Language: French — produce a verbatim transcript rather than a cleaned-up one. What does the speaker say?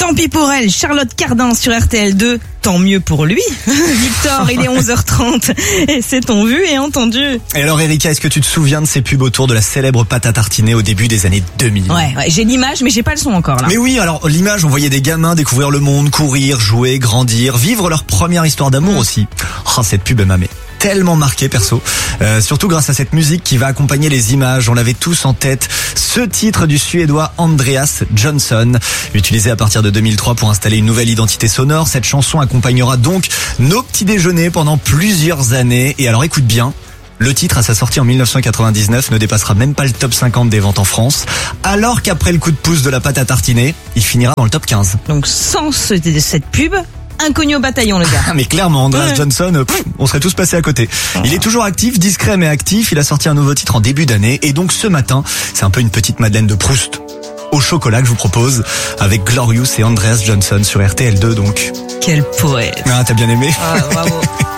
Tant pis pour elle, Charlotte Cardin sur R T L deux. Tant mieux pour lui. Victor, il est onze heures trente et c'est ton vu et entendu. Et alors Erika, est-ce que tu te souviens de ces pubs autour de la célèbre pâte à tartiner au début des années deux mille? Ouais, ouais, j'ai l'image mais j'ai pas le son encore là. Mais oui, alors l'image, on voyait des gamins découvrir le monde, courir, jouer, grandir, vivre leur première histoire d'amour aussi. Oh, cette pub elle m'a mis tellement marqué perso, euh, surtout grâce à cette musique qui va accompagner les images. On l'avait tous en tête, ce titre du Suédois Andreas Johnson, utilisé à partir de deux mille trois pour installer une nouvelle identité sonore. Cette chanson accompagnera donc nos petits déjeuners pendant plusieurs années. Et alors écoute bien, le titre à sa sortie en dix-neuf cent quatre-vingt-dix-neuf ne dépassera même pas le top cinquante des ventes en France, alors qu'après le coup de pouce de la pâte à tartiner, il finira dans le top quinze. Donc sans ce, cette pub, inconnu au bataillon le gars. Mais clairement, Andreas ouais. Johnson, pff, on serait tous passés à côté. Il est toujours actif, discret mais actif. Il a sorti un nouveau titre en début d'année. Et donc ce matin, c'est un peu une petite Madeleine de Proust au chocolat que je vous propose, avec Glorious et Andreas Johnson sur R T L deux donc. Quel poète. Ah, t'as bien aimé? Ah, bravo.